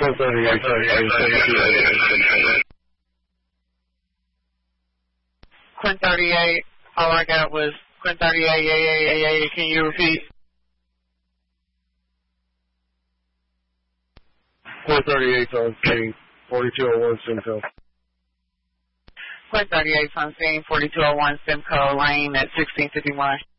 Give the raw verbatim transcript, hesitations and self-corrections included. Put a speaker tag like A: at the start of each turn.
A: four thirty-eight,
B: Quinn thirty-eight, all I got was Quinn thirty-eight, yeah, yeah, yeah, yeah, yeah. Can you repeat?
A: four thirty-eight on scene, forty-two oh one Simcoe.
B: Quinn thirty-eight on scene, forty-two oh one Simcoe Lane at sixteen fifty-one.